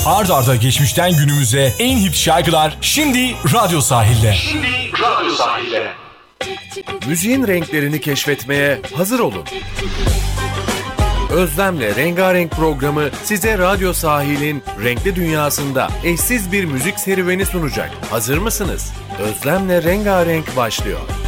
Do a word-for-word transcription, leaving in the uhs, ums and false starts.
Ard arda geçmişten günümüze en hit şarkılar şimdi Radyo Sahil'de. Şimdi Radyo Sahil'de. Müziğin renklerini keşfetmeye hazır olun. Özlem'le Rengarenk programı size Radyo Sahil'in renkli dünyasında eşsiz bir müzik serüveni sunacak. Hazır mısınız? Özlem'le Rengarenk başlıyor.